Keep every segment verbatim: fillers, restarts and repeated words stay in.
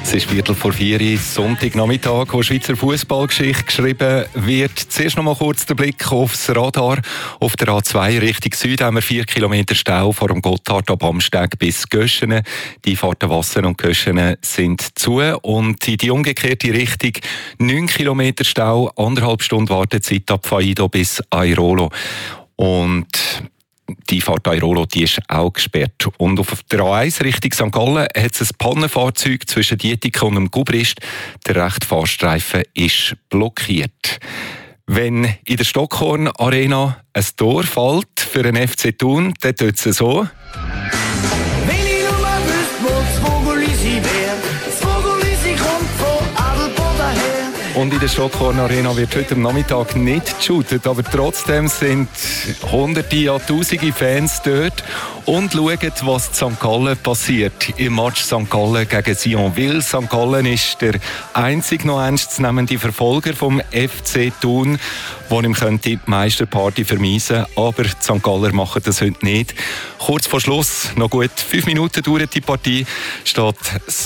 Es ist Viertel vor vier, Sonntagnachmittag, wo Schweizer Fußballgeschichte geschrieben wird. Zuerst noch mal kurz der Blick aufs Radar. Auf der A zwei Richtung Süden haben wir vier Kilometer Stau vor dem Gotthard ab Amsteg bis Göschenen. Die Fahrten Wassen und Göschenen sind zu. Und in die umgekehrte Richtung neun Kilometer Stau, anderthalb Stunden Wartezeit ab Faido bis Airolo. Und die Fahrt Airolo, die ist auch gesperrt. Und auf der A eins Richtung Sankt Gallen hat es ein Pannenfahrzeug zwischen Dietike und dem Gubrist. Der rechte Fahrstreifen ist blockiert. Wenn in der Stockhorn Arena ein Tor fällt für den F C Thun, dann tut es so. Wenn ich nur mal wüsste, wo das Vogelisi wär, das Vogelisi kommt von Adelboden her. Und in der Stockhorn Arena wird heute am Nachmittag nicht geshootet, aber trotzdem sind hunderte, ja tausende Fans dort und schauen, was in Sankt Gallen passiert. Im Match Sankt Gallen gegen Sionville. Sankt Gallen ist der einzig noch ernstzunehmende Verfolger vom F C Thun, der ihm könnte die Meisterparty vermiesen könnte. Aber die Sankt Galler machen das heute nicht. Kurz vor Schluss, noch gut fünf Minuten dauert die Partie, steht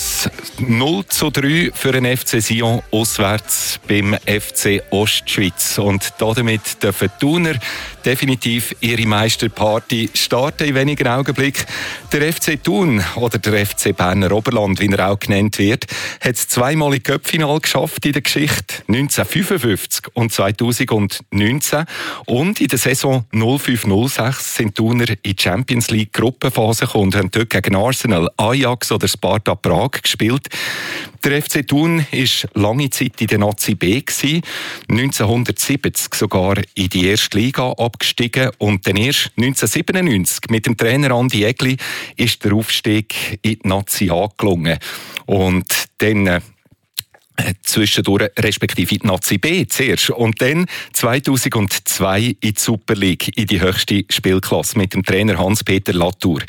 null zu drei für den F C Sion auswärts beim F C Ostschweiz. Und damit dürfen die Thuner definitiv ihre Meisterparty starten in wenigen Augenblicken. Der F C Thun oder der F C Berner Oberland, wie er auch genannt wird, hat es zweimal im Cup-Final geschafft in der Geschichte, neunzehnhundertfünfundfünfzig und zweitausendneunzehn. Und in der Saison null fünf null sechs sind die Thuner in die Champions League Gruppenphase gekommen und haben dort gegen Arsenal, Ajax oder Sparta Prag gespielt. Der F C Thun war lange Zeit in der Nazi B, neunzehnhundertsiebzig sogar in die erste Liga abgestiegen und dann erst neunzehnhundertsiebenundneunzig mit dem Trainer Andi Egli ist der Aufstieg in die Nazi A gelungen. Und dann äh, zwischendurch respektive in die Nazi B zuerst und dann zweitausendzwei in die Super League, in die höchste Spielklasse mit dem Trainer Hans-Peter Latour.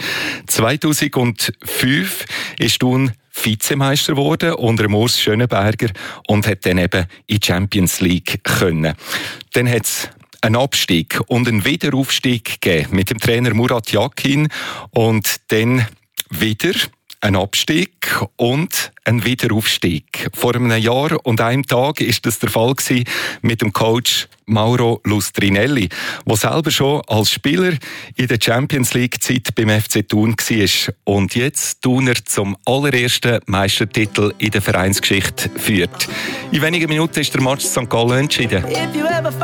zweitausendfünf ist Thun Vizemeister geworden unter Urs Schönenberger und hat dann eben in die Champions League können. Dann hat es einen Abstieg und einen Wiederaufstieg gegeben mit dem Trainer Murat Yakin und dann wieder ein Abstieg und ein Wiederaufstieg. Vor einem Jahr und einem Tag ist das der Fall gewesen mit dem Coach Mauro Lustrinelli, der selber schon als Spieler in der Champions League Zeit beim F C Thun war und jetzt Thuner zum allerersten Meistertitel in der Vereinsgeschichte führt. In wenigen Minuten ist der Match Sankt Gallen entschieden.